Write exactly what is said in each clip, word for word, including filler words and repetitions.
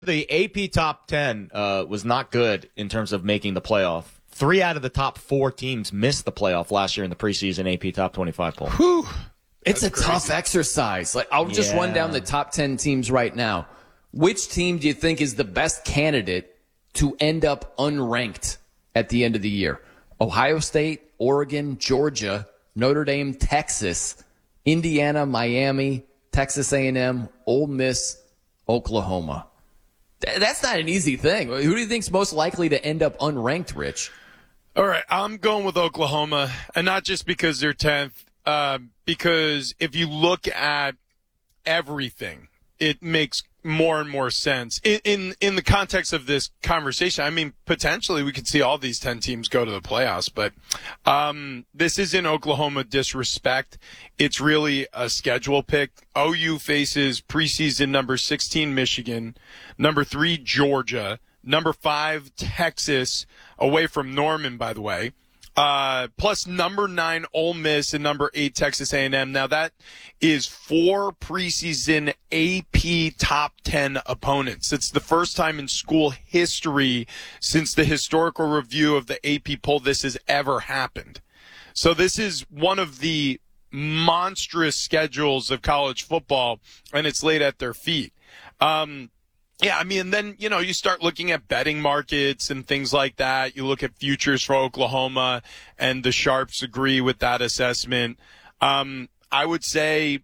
The A P top ten uh, was not good in terms of making the playoff. Three out of the top four teams missed the playoff last year in the preseason A P top twenty-five poll. Whew. It's That's a crazy. tough exercise. Like, I'll just Yeah. run down the top ten teams right now. Which team do you think is the best candidate to end up unranked at the end of the year? Ohio State, Oregon, Georgia, Notre Dame, Texas, Indiana, Miami, Texas A and M, Ole Miss, Oklahoma. Th- That's not an easy thing. Who do you think's most likely to end up unranked, Rich? All right, I'm going with Oklahoma, and not just because they're tenth, uh, because if you look at everything, it makes more and more sense. In, in in the context of this conversation, I mean, potentially we could see all these ten teams go to the playoffs, but um, this isn't Oklahoma disrespect. It's really a schedule pick. O U faces preseason number sixteen Michigan, number three Georgia, number five Texas, away from Norman, by the way. Uh, plus number nine Ole Miss and number eight Texas A and M. Now that is four preseason A P top ten opponents. It's the first time in school history since the historical review of the A P poll this has ever happened. So this is one of the monstrous schedules of college football, and it's laid at their feet. Um, Yeah, I mean, then, you know, you start looking at betting markets and things like that. You look at futures for Oklahoma, and the sharps agree with that assessment. Um, I would say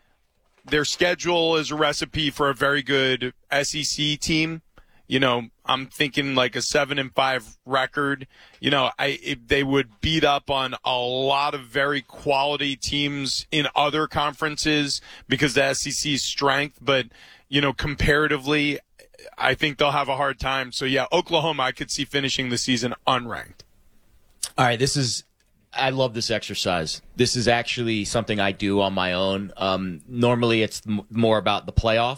their schedule is a recipe for a very good S E C team. You know, I'm thinking like a seven and five record. You know, I if they would beat up on a lot of very quality teams in other conferences because the S E C's strength, but you know, comparatively, I think they'll have a hard time. So, yeah, Oklahoma, I could see finishing the season unranked. All right, this is – I love this exercise. This is actually something I do on my own. Um, normally it's m- more about the playoff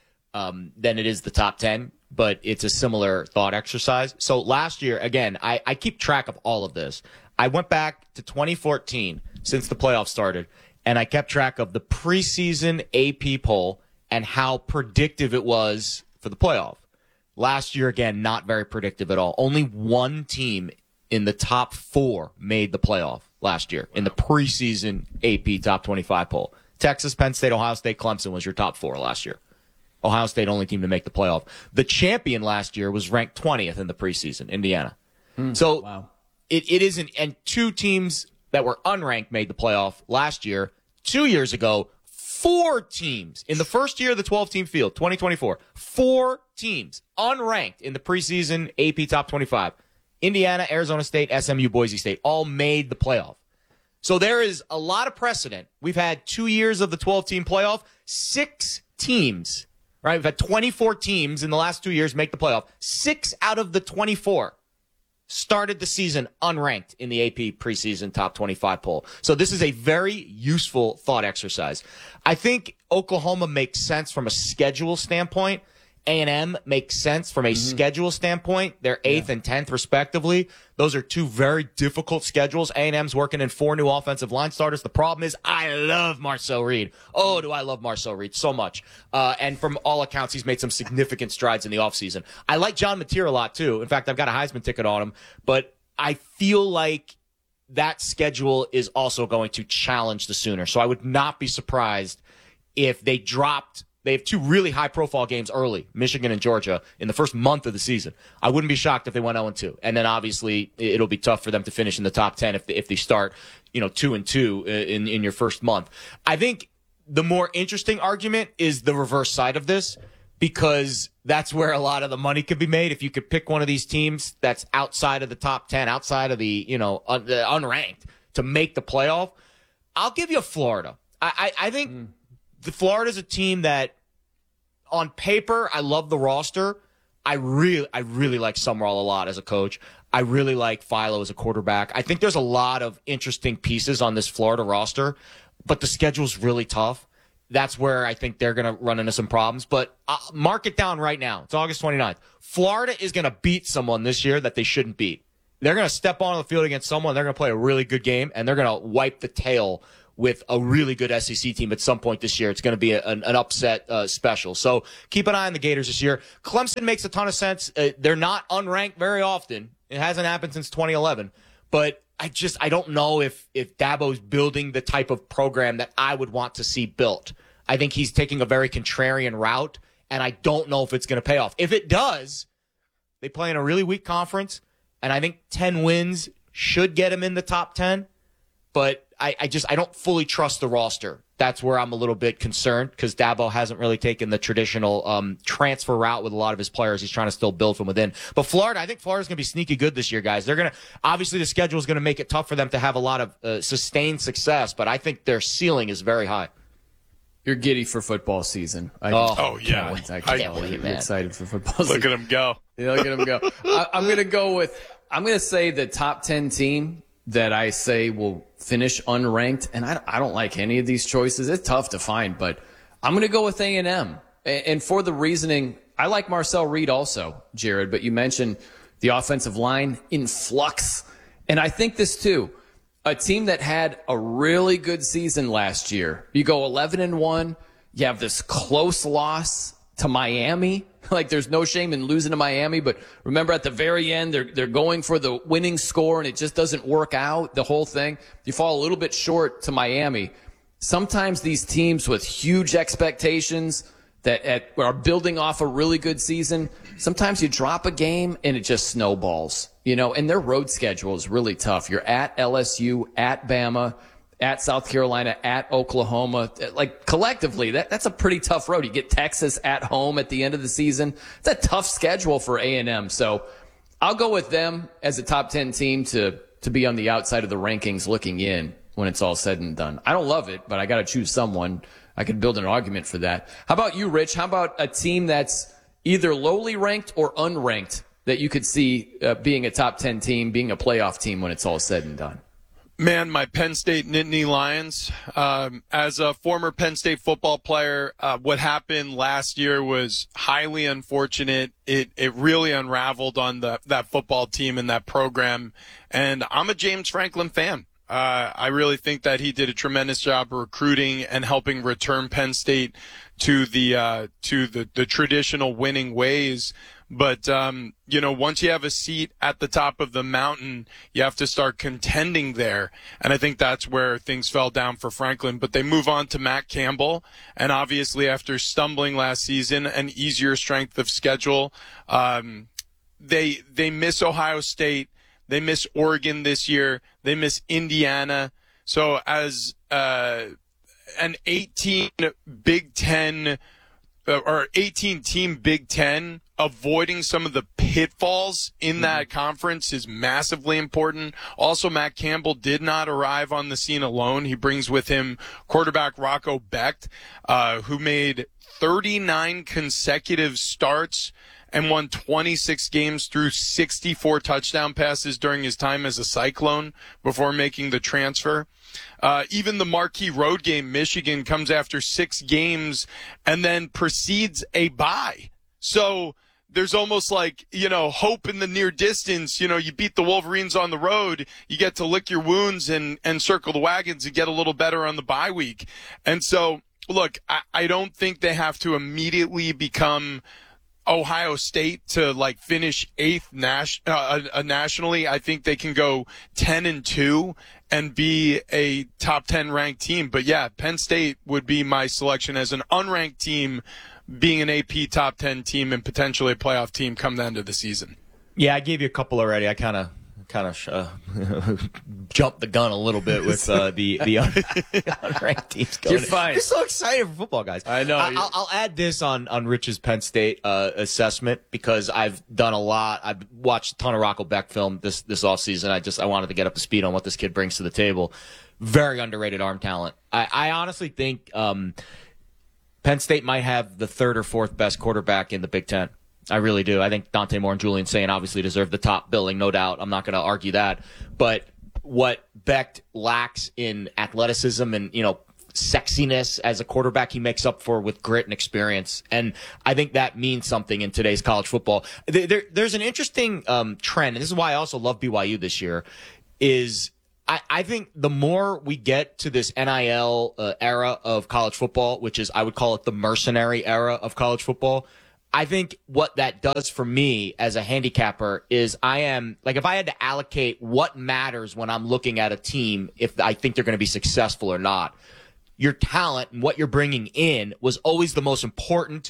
um, than it is the top ten, but it's a similar thought exercise. So last year, again, I, I keep track of all of this. I went back to twenty fourteen since the playoffs started, and I kept track of the preseason A P poll and how predictive it was for the playoff. Last year, again, not very predictive at all. Only one team in the top four made the playoff last year in the preseason A P top twenty-five poll. Texas, Penn State, Ohio State, Clemson was your top four last year. Ohio State, only team to make the playoff. The champion last year was ranked twentieth in the preseason, Indiana. Hmm, so wow. it, it isn't, and two teams that were unranked made the playoff last year. Two years ago, four teams in the first year of the twelve-team field, twenty twenty-four. Four teams unranked in the preseason A P top twenty-five. Indiana, Arizona State, S M U, Boise State all made the playoff. So there is a lot of precedent. We've had two years of the twelve-team playoff, six teams, right? We've had twenty-four teams in the last two years make the playoff. Six out of the twenty-four started the season unranked in the A P preseason top twenty-five poll. So this is a very useful thought exercise. I think Oklahoma makes sense from a schedule standpoint. A and M makes sense from a mm-hmm. schedule standpoint. They're eighth yeah. and tenth, respectively. Those are two very difficult schedules. A and M's working in four new offensive line starters. The problem is I love Marcel Reed. Oh, do I love Marcel Reed so much. Uh, and from all accounts, he's made some significant strides in the offseason. I like John Mateer a lot, too. In fact, I've got a Heisman ticket on him. But I feel like that schedule is also going to challenge the Sooners. So I would not be surprised if they dropped. They have two really high-profile games early, Michigan and Georgia, in the first month of the season. I wouldn't be shocked if they went oh and two. And then, obviously, it'll be tough for them to finish in the top ten if they, if they start, you know, two and two in, in your first month. I think the more interesting argument is the reverse side of this, because that's where a lot of the money could be made. If you could pick one of these teams that's outside of the top ten, outside of the, you know, un- the unranked, to make the playoff, I'll give you Florida. I, I, I think mm. the Florida's a team that, on paper, I love the roster. I really, I really like Summerall a lot as a coach. I really like Philo as a quarterback. I think there's a lot of interesting pieces on this Florida roster, but the schedule's really tough. That's where I think they're going to run into some problems. But uh, mark it down right now. It's August twenty-ninth. Florida is going to beat someone this year that they shouldn't beat. They're going to step onto the field against someone. They're going to play a really good game, and they're going to wipe the tail with a really good S E C team at some point this year. It's going to be a, an, an upset uh, special. So keep an eye on the Gators this year. Clemson makes a ton of sense. Uh, they're not unranked very often. It hasn't happened since twenty eleven. But I just I don't know if if Dabo's building the type of program that I would want to see built. I think he's taking a very contrarian route, and I don't know if it's going to pay off. If it does, they play in a really weak conference, and I think ten wins should get him in the top ten. But I, I just I don't fully trust the roster. That's where I'm a little bit concerned because Dabo hasn't really taken the traditional um, transfer route with a lot of his players. He's trying to still build from within. But Florida, I think Florida's going to be sneaky good this year, guys. They're going to obviously the schedule is going to make it tough for them to have a lot of uh, sustained success, but I think their ceiling is very high. You're giddy for football season. I oh, oh yeah. Wait, I I can't can't wait, believe man. it. Excited for football season. Look at him go. Yeah, look at him go. I, I'm going to go with, I'm going to say the top ten team that I say will finish unranked. And I, I don't like any of these choices. It's tough to find, but I'm going to go with A and M. And for the reasoning, I like Marcel Reed also, Jared, but you mentioned the offensive line in flux. And I think this too. A team that had a really good season last year. You go eleven and one. You have this close loss to Miami. Like there's no shame in losing to Miami, but remember at the very end, they're, they're going for the winning score and it just doesn't work out, the whole thing. You fall a little bit short to Miami. Sometimes these teams with huge expectations that at, are building off a really good season, sometimes you drop a game and it just snowballs, you know, and their road schedule is really tough. You're at L S U, at Bama, at South Carolina, at Oklahoma. Like collectively, that, that's a pretty tough road. You get Texas at home at the end of the season. It's a tough schedule for A and M. So I'll go with them as a top ten team to, to be on the outside of the rankings looking in when it's all said and done. I don't love it, but I got to choose someone. I could build an argument for that. How about you, Rich? How about a team that's either lowly ranked or unranked that you could see uh, being a top ten team, being a playoff team when it's all said and done? Man, my Penn State Nittany Lions. Um, as a former Penn State football player, uh, what happened last year was highly unfortunate. It it really unraveled on the that football team and that program. And I'm a James Franklin fan. Uh, I really think that he did a tremendous job recruiting and helping return Penn State to the uh, to the, the traditional winning ways. But, um, you know, once you have a seat at the top of the mountain, you have to start contending there. And I think that's where things fell down for Franklin. But they move on to Matt Campbell. And obviously after stumbling last season, an easier strength of schedule, um, they, they miss Ohio State. They miss Oregon this year. They miss Indiana. So as, uh, an eighteen Big Ten, uh, or eighteen team Big Ten, avoiding some of the pitfalls in that conference is massively important. Also, Matt Campbell did not arrive on the scene alone. He brings with him quarterback Rocco Becht, uh, who made thirty-nine consecutive starts and won twenty-six games through sixty-four touchdown passes during his time as a Cyclone before making the transfer. Uh, even the marquee road game, Michigan, comes after six games and then precedes a bye. So there's almost like, you know, hope in the near distance. You know, you beat the Wolverines on the road, you get to lick your wounds and, and circle the wagons and get a little better on the bye week. And so, look, I, I don't think they have to immediately become Ohio State to like finish eighth nas- uh, uh, nationally. I think they can go ten and two and be a top ten ranked team. But yeah, Penn State would be my selection as an unranked team, being an A P top ten team and potentially a playoff team come the end of the season. Yeah, I gave you a couple already. I kind of kind of uh, jumped the gun a little bit with uh, the the un- unranked teams going. You're fine. You're so excited for football, guys. I know. I, I'll, I'll add this on on Rich's Penn State uh, assessment because I've done a lot. I've watched a ton of Rocco Becht film this this offseason. I just I wanted to get up to speed on what this kid brings to the table. Very underrated arm talent. I, I honestly think um, Penn State might have the third or fourth best quarterback in the Big Ten. I really do. I think Dante Moore and Julian Saint obviously deserve the top billing, no doubt. I'm not going to argue that. But what Becht lacks in athleticism and, you know, sexiness as a quarterback, he makes up for with grit and experience. And I think that means something in today's college football. There, there's an interesting um, trend, and this is why I also love B Y U this year, is I, I think the more we get to this N I L uh, era of college football, which is, I would call it the mercenary era of college football, I think what that does for me as a handicapper is I am, like, if I had to allocate what matters when I'm looking at a team, if I think they're going to be successful or not, your talent and what you're bringing in was always the most important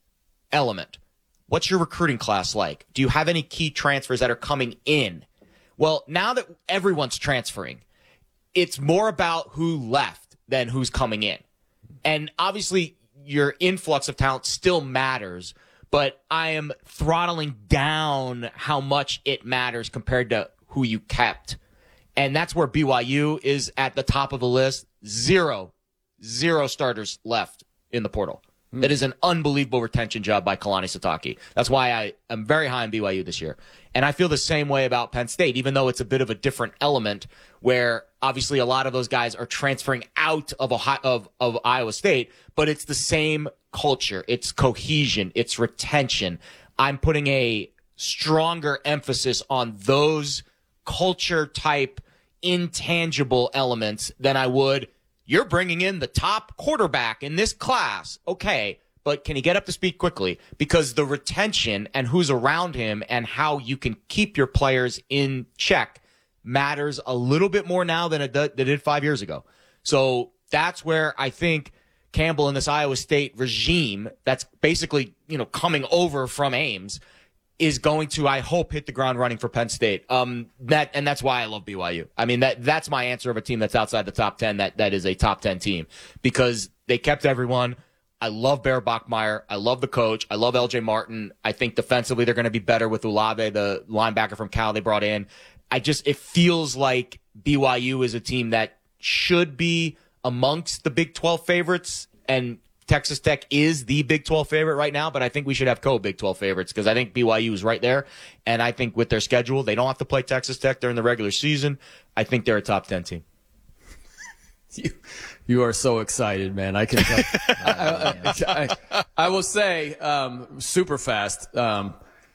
element. What's your recruiting class like? Do you have any key transfers that are coming in? Well, now that everyone's transferring, it's more about who left than who's coming in. And obviously, your influx of talent still matters, but I am throttling down how much it matters compared to who you kept. And that's where B Y U is at the top of the list. Zero, zero starters left in the portal. Mm. That is an unbelievable retention job by Kalani Sitake. That's why I am very high on B Y U this year. And I feel the same way about Penn State, even though it's a bit of a different element where obviously a lot of those guys are transferring out of, Ohio, of, of Iowa State, but it's the same culture. It's cohesion. It's retention. I'm putting a stronger emphasis on those culture type intangible elements than I would. You're bringing in the top quarterback in this class. Okay, but can he get up to speed quickly? Because the retention and who's around him and how you can keep your players in check matters a little bit more now than it did five years ago. So that's where I think Campbell and this Iowa State regime that's basically, you know, coming over from Ames is going to, I hope, hit the ground running for Penn State. Um, that and that's why I love B Y U. I mean, that that's my answer of a team that's outside the top ten. That that is a top ten team because they kept everyone. I love Bear Bachmeier. I love the coach. I love L J Martin. I think defensively they're going to be better with Olave, the linebacker from Cal they brought in. I just it feels like B Y U is a team that should be amongst the Big twelve favorites, and Texas Tech is the Big twelve favorite right now, but I think we should have co-Big twelve favorites because I think B Y U is right there. And I think with their schedule, they don't have to play Texas Tech during the regular season. I think they're a top ten team. You, you are so excited, man. I can tell. I, I, I, I will say um, super fast. Um,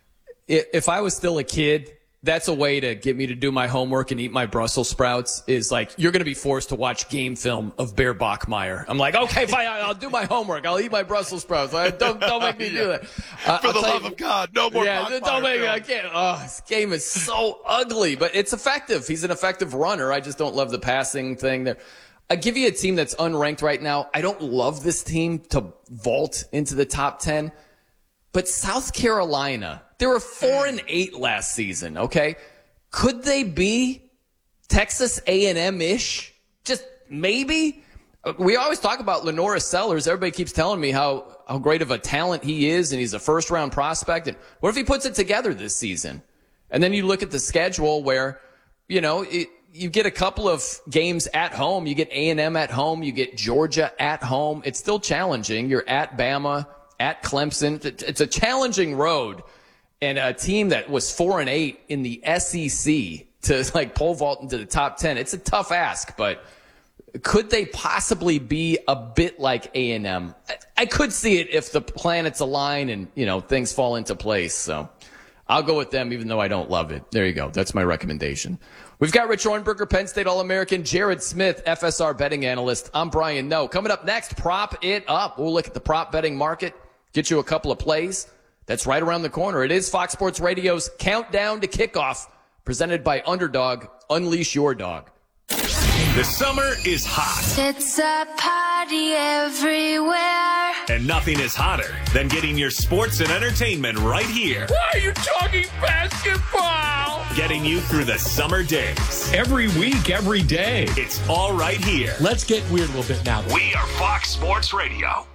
if I was still a kid, that's a way to get me to do my homework and eat my Brussels sprouts is like, you're going to be forced to watch game film of Bear Bachmeier. I'm like, okay, fine, I'll do my homework. I'll eat my Brussels sprouts. Don't, don't make me yeah. do that. Uh, For I'll the love you, of God, no more yeah, Bachmeier don't make me, film. I can't. Oh, this game is so ugly, but it's effective. He's an effective runner. I just don't love the passing thing there. I give you a team that's unranked right now. I don't love this team to vault into the top ten, but South Carolina, they were four and eight last season. Okay, could they be Texas A and M-ish? Just maybe. We always talk about Lenora Sellers. Everybody keeps telling me how how great of a talent he is, and he's a first round prospect. And what if he puts it together this season? And then you look at the schedule where, you know, it, you get a couple of games at home. You get A and M at home. You get Georgia at home. It's still challenging. You're at Bama, at Clemson. It's a challenging road. And a team that was four and eight in the S E C to like pole vault into the top ten. It's a tough ask, but could they possibly be a bit like A and M? I could see it if the planets align and, you know, things fall into place. So I'll go with them, even though I don't love it. There you go. That's my recommendation. We've got Rich Orenberger, Penn State All-American, Jared Smith, F S R betting analyst. I'm Brian Noe. Coming up next, Prop It Up. We'll look at the prop betting market, get you a couple of plays. That's right around the corner. It is Fox Sports Radio's Countdown to Kickoff, presented by Underdog. Unleash your dog. The summer is hot. It's a party everywhere. And nothing is hotter than getting your sports and entertainment right here. Why are you talking basketball? Getting you through the summer days. Every week, every day. It's all right here. Let's get weird a little bit now. We are Fox Sports Radio.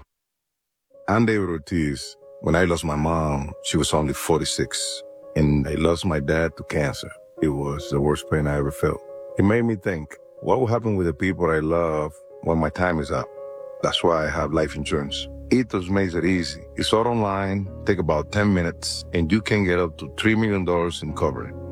I'm David Ortiz. When I lost my mom, she was only forty-six. And I lost my dad to cancer. It was the worst pain I ever felt. It made me think, what will happen with the people I love when my time is up? That's why I have life insurance. Ethos makes it easy. It's all online, take about ten minutes, and you can get up to three million dollars in coverage.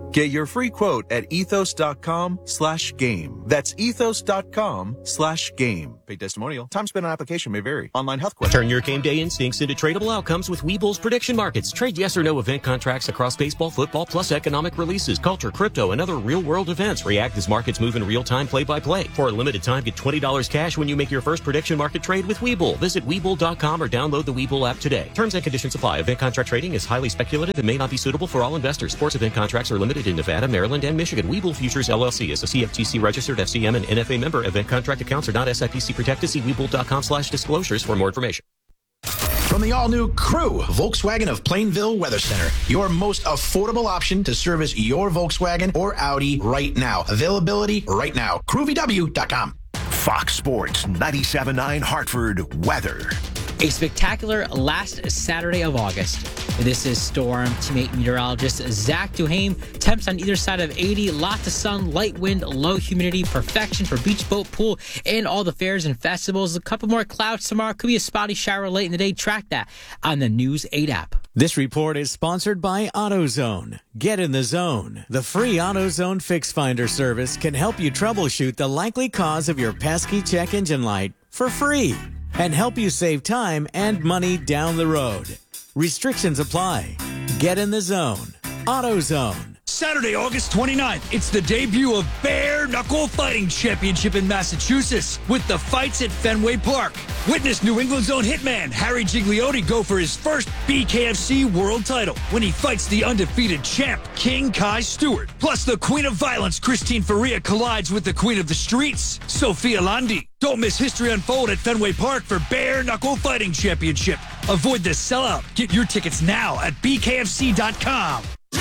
Get your free quote at ethos.com slash game. That's ethos.com slash game. Paid testimonial. Time spent on application may vary. Online health question. Turn your game day instincts into tradable outcomes with Webull's prediction markets. Trade yes or no event contracts across baseball, football, plus economic releases, culture, crypto, and other real-world events. React as markets move in real time, play-by-play. For a limited time, get twenty dollars cash when you make your first prediction market trade with Webull. Visit Webull dot com or download the Webull app today. Terms and conditions apply. Event contract trading is highly speculative and may not be suitable for all investors. Sports event contracts are limited in Nevada, Maryland, and Michigan. Webull Futures, L L C is a C F T C registered F C M and N F A member. Event contract accounts are not S I P C protected. See Webull dot com slash disclosures for more information. From the all-new Crew, Volkswagen of Plainville Weather Center, your most affordable option to service your Volkswagen or Audi right now. Availability right now. crew v w dot com. Fox Sports ninety-seven point nine Hartford weather. A spectacular last Saturday of August. This is Storm teammate meteorologist Zach Duhame. Temps on either side of eighty, lots of sun, light wind, low humidity, perfection for beach, boat, pool, and all the fairs and festivals. A couple more clouds tomorrow. Could be a spotty shower late in the day. Track that on the News eight app. This report is sponsored by AutoZone. Get in the zone. The free AutoZone Fix Finder service can help you troubleshoot the likely cause of your pesky check engine light for free and help you save time and money down the road. Restrictions apply. Get in the zone. AutoZone. Saturday, August twenty-ninth, it's the debut of Bare Knuckle Fighting Championship in Massachusetts with the fights at Fenway Park. Witness New England's own hitman Harry Gigliotti go for his first B K F C world title when he fights the undefeated champ King Kai Stewart. Plus, the Queen of Violence Christine Faria collides with the Queen of the Streets, Sophia Landi. Don't miss history unfold at Fenway Park for Bare Knuckle Fighting Championship. Avoid the sellout. Get your tickets now at b k f c dot com.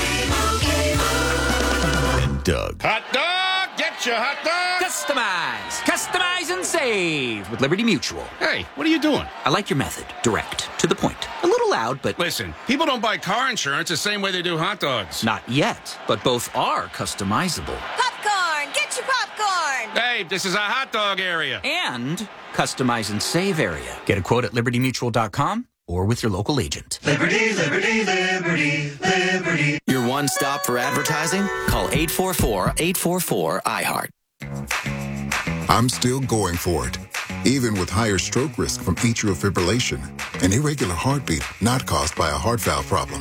And Doug. Hot dog! Get your hot dog! Customize! Customize and save with Liberty Mutual. Hey, what are you doing? I like your method. Direct. To the point. A little loud, but... Listen, people don't buy car insurance the same way they do hot dogs. Not yet, but both are customizable. Popcorn! Get your popcorn! Hey, this is a hot dog area. And customize and save area. Get a quote at liberty mutual dot com or with your local agent. Liberty, liberty, liberty, liberty. Your one stop for advertising? Call eight four four, eight four four, I heart. I'm still going for it. Even with higher stroke risk from atrial fibrillation, an irregular heartbeat not caused by a heart valve problem.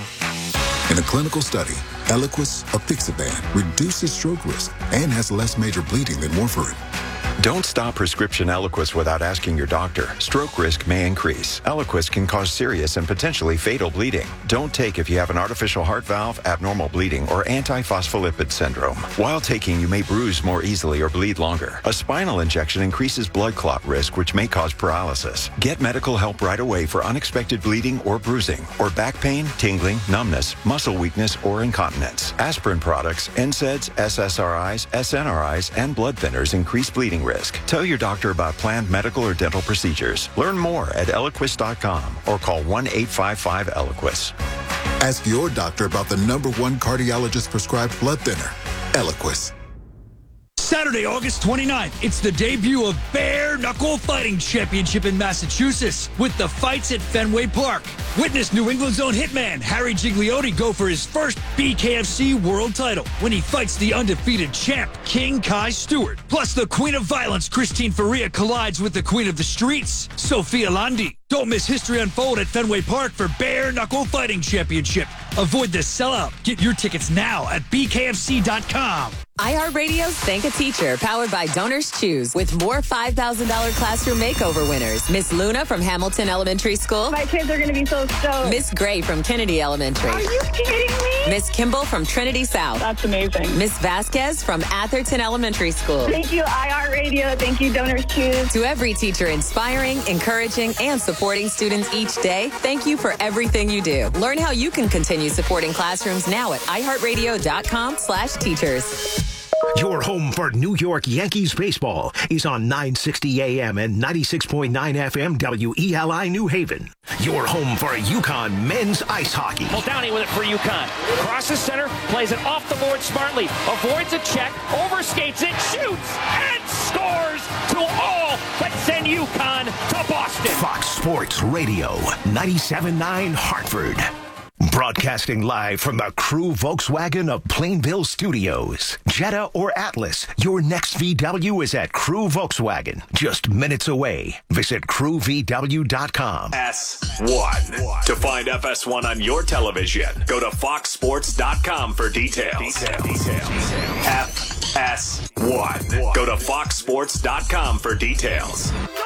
In a clinical study, Eliquis apixaban reduces stroke risk and has less major bleeding than warfarin. Don't stop prescription Eliquis without asking your doctor. Stroke risk may increase. Eliquis can cause serious and potentially fatal bleeding. Don't take if you have an artificial heart valve, abnormal bleeding, or antiphospholipid syndrome. While taking, you may bruise more easily or bleed longer. A spinal injection increases blood clot risk, which may cause paralysis. Get medical help right away for unexpected bleeding or bruising, or back pain, tingling, numbness, muscle weakness, or incontinence. Aspirin products, N SAIDs, S S R Is, S N R Is, and blood thinners increase bleeding risk. Tell your doctor about planned medical or dental procedures. Learn more at eliquis dot com or call one eight five five Eliquis. Ask your doctor about the number one cardiologist prescribed blood thinner, Eliquis. Saturday, August twenty-ninth, it's the debut of Bare Knuckle Fighting Championship in Massachusetts with the fights at Fenway Park. Witness New England's own hitman Harry Gigliotti go for his first B K F C world title when he fights the undefeated champ King Kai Stewart. Plus, the Queen of Violence Christine Faria collides with the Queen of the Streets, Sophia Landi. Don't miss history unfold at Fenway Park for Bare Knuckle Fighting Championship. Avoid the sellout. Get your tickets now at b k f c dot com. iHeartRadio's Thank a Teacher, powered by Donors Choose, with more five thousand dollars classroom makeover winners. Miss Luna from Hamilton Elementary School. My kids are going to be so stoked. Miss Gray from Kennedy Elementary. Are you kidding me? Miss Kimball from Trinity South. That's amazing. Miss Vasquez from Atherton Elementary School. Thank you, iHeartRadio. Thank you, Donors Choose. To every teacher inspiring, encouraging, and supporting students each day, thank you for everything you do. Learn how you can continue supporting classrooms now at iHeartRadio.com slash teachers. Your home for New York Yankees baseball is on nine sixty A M and ninety-six point nine F M W E L I New Haven. Your home for UConn men's ice hockey. Muldowney with it for UConn. Crosses center, plays it off the board smartly, avoids a check, overskates it, shoots, and scores to all but send UConn to Boston. Fox Sports Radio, ninety-seven point nine Hartford. Broadcasting live from the Crew Volkswagen of Plainville Studios. Jetta or Atlas, your next V W is at Crew Volkswagen. Just minutes away. Visit crew v w dot com. S one. To find F S one on your television, go to fox sports dot com for details. Details. F S one. Go to fox sports dot com for details.